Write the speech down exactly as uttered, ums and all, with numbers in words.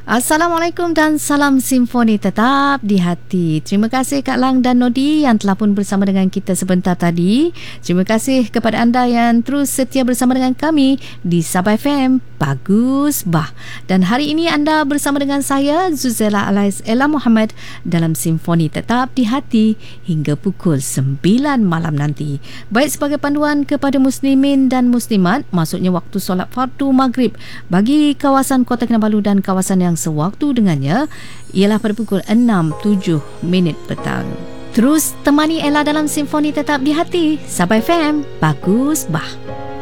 Assalamualaikum dan salam simfoni tetap di hati. Terima kasih Kak Lang dan Nodi yang telah pun bersama dengan kita sebentar tadi. Terima kasih kepada anda yang terus setia bersama dengan kami di Sabah F M. Bagus bah. Dan hari ini anda bersama dengan saya Zuzela alias Ella Muhammad dalam Simfoni Tetap di Hati hingga pukul sembilan malam nanti. Baik sebagai panduan kepada muslimin dan muslimat, maksudnya waktu solat fardu maghrib bagi kawasan Kota Kinabalu dan kawasan yang sewaktu dengannya ialah pada pukul enam tujuh minit petang. Terus temani Ella dalam Simfoni Tetap di Hati. Sabah F M. Bagus bah.